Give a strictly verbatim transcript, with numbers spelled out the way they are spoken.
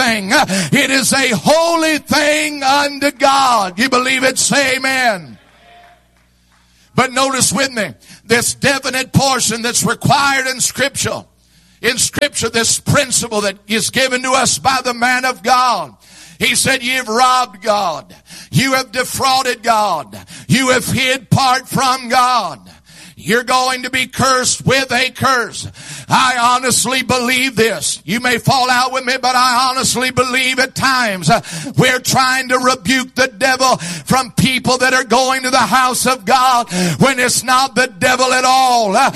thing. It is a holy thing unto God. You believe it? Say amen. But notice with me, this definite portion that's required in Scripture. In Scripture, this principle that is given to us by the man of God. He said, you've robbed God. You have defrauded God. You have hid part from God. You're going to be cursed with a curse. I honestly believe this. You may fall out with me, but I honestly believe at times uh, we're trying to rebuke the devil from people that are going to the house of God when it's not the devil at all. Uh,